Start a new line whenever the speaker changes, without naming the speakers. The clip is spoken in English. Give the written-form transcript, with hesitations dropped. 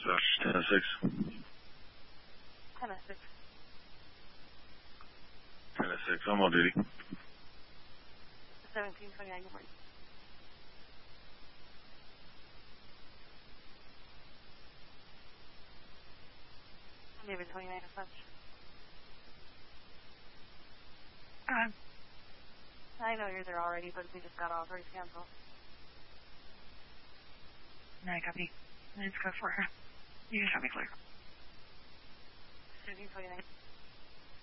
10-6.
10-6.
10-6, I'm on duty.
1729, good morning. David 29 such. I know you're there already, but we just got authorized cancel.
No, copy. Let's go for her. You can show me clear.
1729.